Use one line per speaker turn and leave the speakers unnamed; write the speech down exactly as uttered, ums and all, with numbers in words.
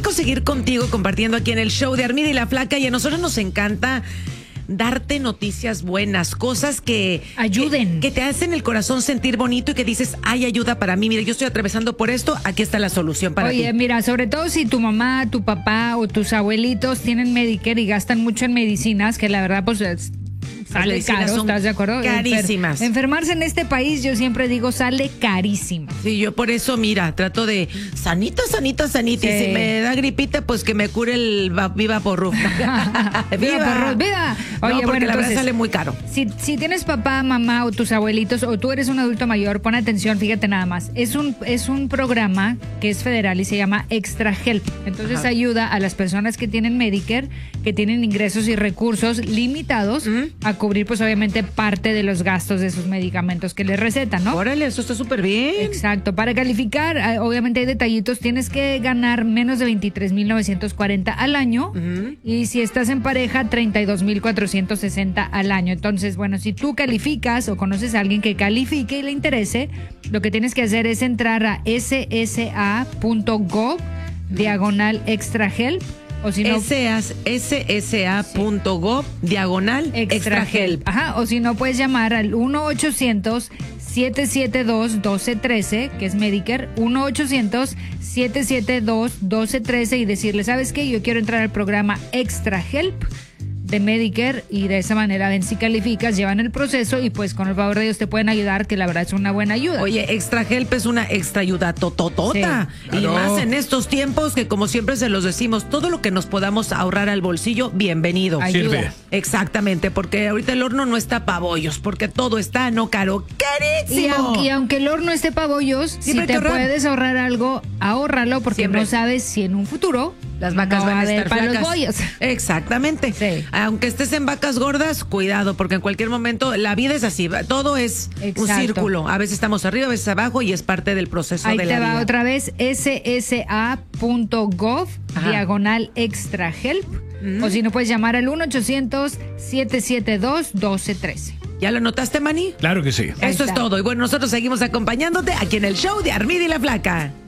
rico seguir contigo compartiendo aquí en el show de Armida y la Flaca, y a nosotros nos encanta darte noticias buenas, cosas que
ayuden,
que, que te hacen el corazón sentir bonito y que dices, hay ayuda para mí, mira, yo estoy atravesando por esto, aquí está la solución para
Oye,
ti.
Oye, mira, sobre todo si tu mamá, tu papá o tus abuelitos tienen Medicare y gastan mucho en medicinas, que la verdad pues es, sale caro, ¿estás de acuerdo?
Carísimas.
Enfer- enfermarse en este país, yo siempre digo, sale carísimo.
Sí, yo por eso, mira, trato de sanita, sanita, sanita. Sí. Y si me da gripita, pues que me cure el va- Viva Porruf.
¡Viva Porruf! ¡Viva! Oye,
no, porque
bueno,
la
entonces,
verdad sale muy caro.
Si, si tienes papá, mamá o tus abuelitos o tú eres un adulto mayor, pon atención, fíjate nada más. Es un, es un programa que es federal y se llama Extra Help. Entonces Ajá. ayuda a las personas que tienen Medicare, que tienen ingresos y recursos limitados ¿Mm? a cubrir pues obviamente parte de los gastos de sus medicamentos que les recetan, ¿no?
Órale, eso está súper bien.
Exacto. Para calificar, obviamente hay detallitos, tienes que ganar menos de veintitrés mil novecientos cuarenta al año uh-huh. y si estás en pareja, treinta y dos mil cuatrocientos sesenta al año. Entonces, bueno, si tú calificas o conoces a alguien que califique y le interese, lo que tienes que hacer es entrar a s s a punto gov diagonal extra help. O si no,
S S A punto gov sí. diagonal extra, extra help.
Ajá, o si no, puedes llamar al uno ochocientos siete siete dos doce trece, que es Medicare, uno ochocientos siete siete dos doce trece y decirle, ¿sabes qué? Yo quiero entrar al programa Extra Help de Medicare y de esa manera ven si calificas, llevan el proceso y pues con el favor de Dios te pueden ayudar, que la verdad es una buena ayuda.
Oye, Extra Help es una extra ayuda tototota sí. y claro. más en estos tiempos que como siempre se los decimos, todo lo que nos podamos ahorrar al bolsillo, bienvenido.
Sirve.
Exactamente, porque ahorita el horno no está pa' bollos, porque todo está no caro, carísimo.
Y aunque, y aunque el horno esté pa' bollos, siempre si te ahorrar. puedes ahorrar algo, ahórralo porque siempre. no sabes si en un futuro
las vacas
no
van a, a estar
para
flacas.
Los bollos.
Exactamente. Sí. Aunque estés en vacas gordas, cuidado, porque en cualquier momento la vida es así, todo es Exacto. un círculo. A veces estamos arriba, a veces abajo y es parte del proceso
Ahí
de
te
la
va
vida.
otra vez, s s a punto gov diagonal extra help. Mm. O si no, puedes llamar al uno ochocientos siete siete dos doce trece.
¿Ya lo notaste, Manny?
Claro que sí.
Eso es todo. Y bueno, nosotros seguimos acompañándote aquí en el show de Armida y la Flaca.